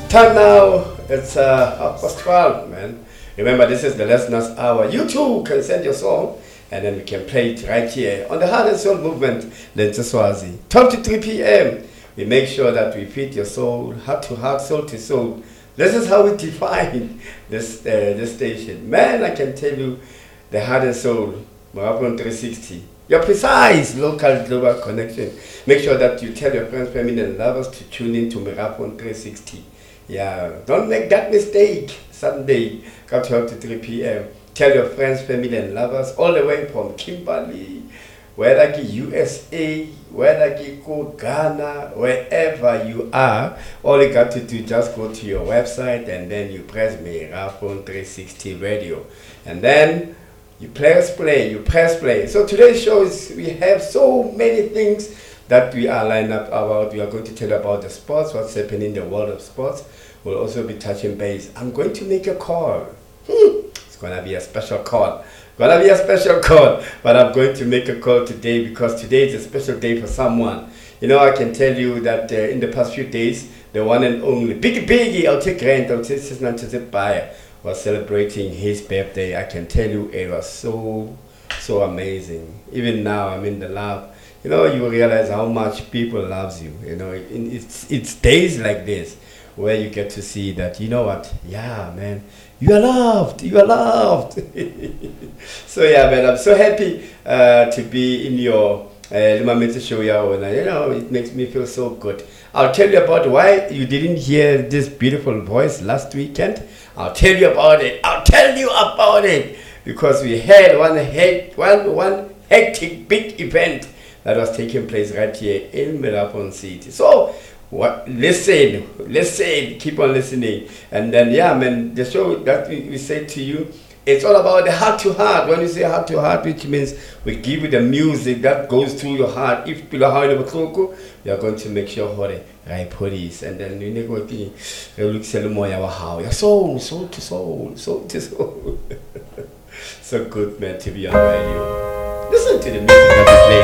Time now, it's 12, man. Remember, this is the Listeners Hour. You too can send your song, and then we can play it right here on the Heart and Soul Movement, Lenza Swazi. 12 to 3 p.m. We make sure that we feed your soul, heart to heart, soul to soul. This is how we define this station. Man, I can tell you, the Heart and Soul, Marathon 360. Your precise local global connection. Make sure that you tell your friends, family, and lovers to tune in to Marathon 360. Yeah, don't make that mistake. Sunday, 12 to 3 p.m. Tell your friends, family, and lovers all the way from Kimberley, whether it's USA, whether it's Ghana, wherever you are. All you got to do, just go to your website and then you press Marathon 360 Radio. And then you press play. So today's show is, we have so many things that we are lined up about. We are going to tell you about the sports, what's happening in the world of sports. We'll also be touching base. I'm going to make a call. It's going to be a special call. But I'm going to make a call today because today is a special day for someone. You know, I can tell you that in the past few days, the one and only Biggie, I'll take his name to the buyer, was celebrating his birthday. I can tell you it was so amazing. Even now, I'm in the lab. You know, you realize how much people loves you. You know, it's days like this where you get to see that, you know what, yeah, man, you are loved. So yeah, man, I'm so happy to be in your Lumamete show. You know, it makes me feel so good. I'll tell you about why you didn't hear this beautiful voice last weekend. I'll tell you about it because we had one hectic big event that was taking place right here in Marathon City. So listen, keep on listening. And then, yeah, man, the show that we say to you, it's all about the heart to heart. When you say heart to heart, which means we give you the music that goes through your heart. If you are going to make sure right police, and then you look your soul to soul. So good, man, to be on radio. Listen to the music that we play.